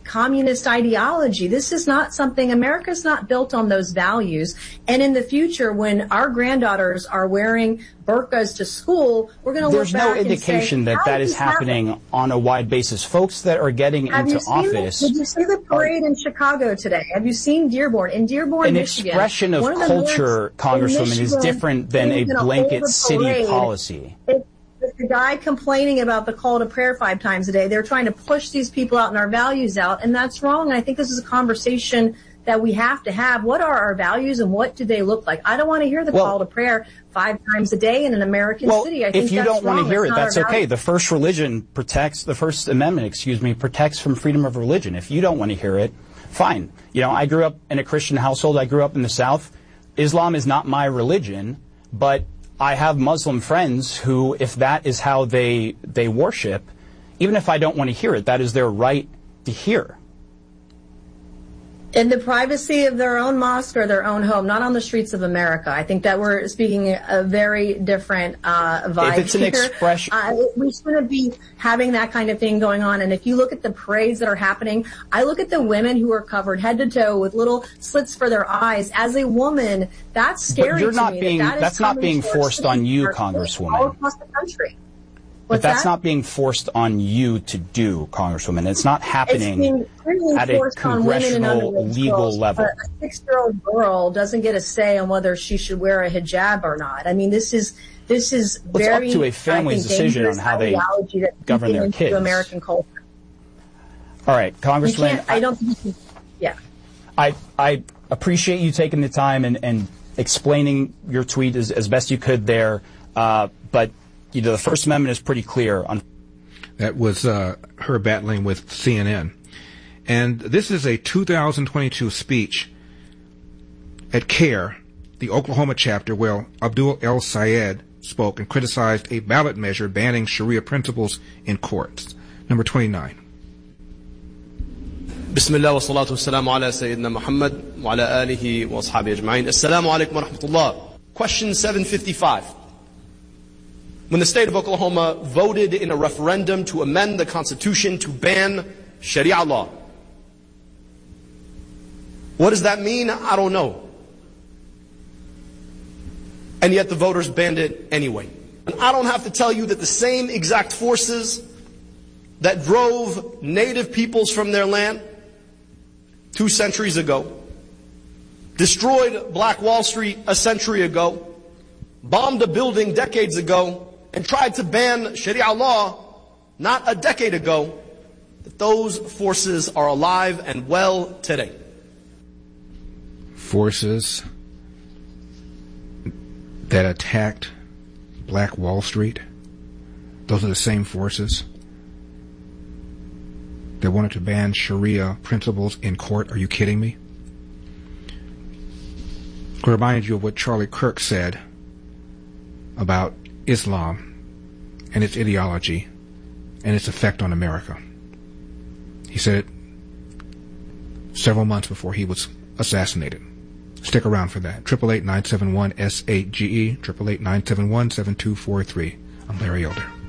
communist ideology. This is not something, America's not built on those values. And in the future, when our granddaughters are wearing burqas to school, we're going to look back and say, there's no indication that is happening on a wide basis. Folks that are getting into office. Did you see the parade in Chicago today? Have you seen Dearborn? In Dearborn, Michigan. An expression of culture, Congresswoman, is different than a blanket city policy. It's the guy complaining about the call to prayer 5 times a day. They're trying to push these people out and our values out, and that's wrong. I think this is a conversation that we have to have. What are our values and what do they look like? I don't want to hear the call to prayer 5 times a day in an American city. I think if you don't want to hear it, that's okay. The First Amendment, protects from freedom of religion. If you don't want to hear it, fine. You know, I grew up in a Christian household. I grew up in the South. Islam is not my religion, but I have Muslim friends who, if that is how they worship, even if I don't want to hear it, that is their right to hear. In the privacy of their own mosque or their own home, not on the streets of America. I think that we're speaking a very different vibe. If it's an expression, we shouldn't be having that kind of thing going on. And if you look at the parades that are happening, I look at the women who are covered head to toe with little slits for their eyes. As a woman, that's scary to me. That's not being forced on you, Congresswoman. All across the country. But that's not being forced on you to do, Congresswoman. It's not happening at a congressional legal level. A 6-year-old girl doesn't get a say on whether she should wear a hijab or not. I mean, this is very, up to a family's decision on how they govern their kids. American culture. All right, Congresswoman. I don't think you can, yeah. I appreciate you taking the time and explaining your tweet as best you could there, but the First Amendment is pretty clear. That was her battling with CNN. And this is a 2022 speech at CARE, the Oklahoma chapter, where Abdul El Sayed spoke and criticized a ballot measure banning Sharia principles in courts. Number 29. Bismillah wa salatu wassalamu ala Sayyidina Muhammad wa ala alihi wa ashabi ajma'in. Assalamu alaikum wa rahmatullah. Question 755. When the state of Oklahoma voted in a referendum to amend the Constitution to ban Sharia law. What does that mean? I don't know. And yet the voters banned it anyway. And I don't have to tell you that the same exact forces that drove native peoples from their land 2 centuries ago, destroyed Black Wall Street a century ago, bombed a building decades ago, and tried to ban Sharia law not a decade ago, that those forces are alive and well today. Forces that attacked Black Wall Street, those are the same forces that wanted to ban Sharia principles in court. Are you kidding me? To remind you of what Charlie Kirk said about Islam and its ideology and its effect on America. He said it several months before he was assassinated. Stick around for that. 888-971-SAGE, 888-971-7243. I'm Larry Elder.